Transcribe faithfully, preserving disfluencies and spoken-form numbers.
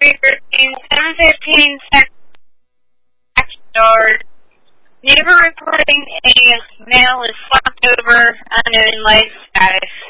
three thirteen, seven fifteen, stars. Neighbor reporting a male is swapped over, unknown life status.